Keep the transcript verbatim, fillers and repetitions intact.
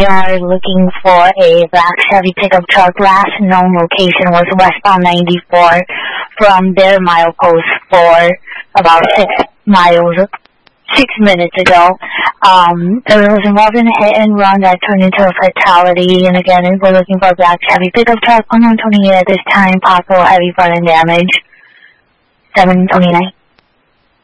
We are looking for a black Chevy pickup truck. Last known location was westbound ninety-four from their milepost for about six miles, six minutes ago. Um, it was involved in a hit and run that turned into a fatality. And again, we're looking for a black Chevy pickup truck. unknown twenty-eight at this time, possible heavy front end damage. seven twenty-nine.